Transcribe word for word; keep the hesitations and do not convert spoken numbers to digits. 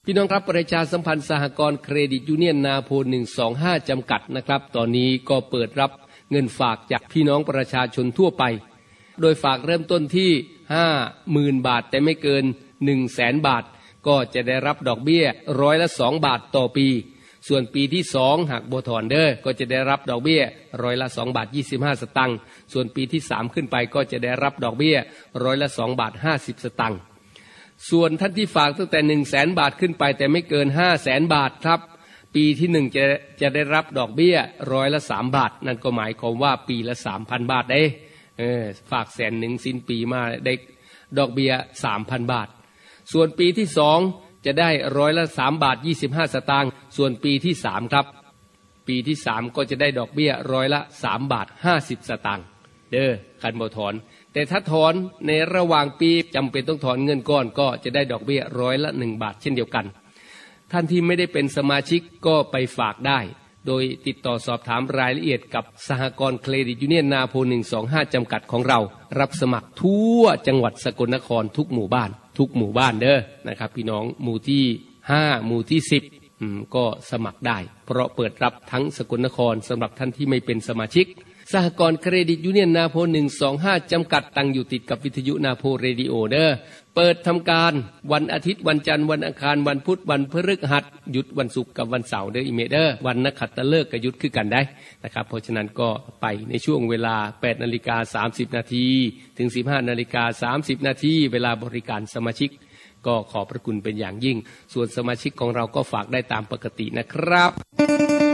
พี่น้องครับประชาสัมพันธ์สหกรณ์เครดิตยูเนียนนาโพหนึ่งสองห้าจำกัดนะครับตอนนี้ก็เปิดรับเงินฝากจากพี่น้องประชาชนทั่วไปโดยฝากเริ่มต้นที่ ห้าหมื่น บาทแต่ไม่เกิน หนึ่งแสน บาทก็จะได้รับดอกเบี้ยร้อยละสองบาทต่อปีส่วนปีที่สองหากบ่ถอนเด้อก็จะได้รับดอกเบี้ยร้อยละสองบาทยี่สิบห้าสตางค์ส่วนปีที่สามขึ้นไปก็จะได้รับดอกเบี้ยร้อยละสองบาทห้าสิบสตางค์ส่วนท่านที่ฝากตั้งแต่ หนึ่งแสน บาทขึ้นไปแต่ไม่เกิน ห้าแสน บาทครับปีที่หนึ่งจะจะได้รับดอกเบี้ยร้อยละสามบาทนั่นก็หมายความว่าปีละ สามพัน บาทเด้เออฝากแสนหนึ่งสิ้นปีมาได้ดอกเบี้ย สามพัน บาทส่วนปีที่สองจะได้ร้อยละสามบาทยี่สิบห้าสตางค์ส่วนปีที่สามครับปีที่สามก็จะได้ดอกเบี้ยร้อยละสามบาทห้าสิบสตางค์เด้อคันบ่ถอนแต่ถ้าถอนในระหว่างปีจำเป็นต้องถอนเงินก้อนก็จะได้ดอกเบี้ยร้อยละหนึ่งบาทเช่นเดียวกันท่านที่ไม่ได้เป็นสมาชิกก็ไปฝากได้โดยติดต่อสอบถามรายละเอียดกับสหกรณ์เครดิตยูเนียนนาโพหนึ่งสองห้าจำกัดของเรารับสมัครทั่วจังหวัดสกลนครทุกหมู่บ้านทุกหมู่บ้านเด้อนะครับพี่น้องหมู่ที่ห้าหมู่ที่สิบอืมก็สมัครได้เพราะเปิดรับทั้งสกลนครสำหรับท่านที่ไม่เป็นสมาชิกสหกรณ์เครดิตยูเนียนนาโพหนึ่งสองห้าจำกัดตั้งอยู่ติดกับวิทยุนาโพเรดิโอเด้อเปิดทำการวันอาทิตย์วันจันทร์วันอังคารวันพุธวันพฤหัสหยุดวันศุกร์กับวันเสาร์เด้ออีเมเดอร์วันนักขัตฤกษ์ก็หยุดคือกันได้นะครับเพราะฉะนั้นก็ไปในช่วงเวลา แปดนาฬิกาสามสิบนาทีถึง สิบห้านาฬิกาสามสิบนาทีเวลาบริการสมาชิกก็ขอบพระคุณเป็นอย่างยิ่งส่วนสมาชิกของเราก็ฝากได้ตามปกตินะครับ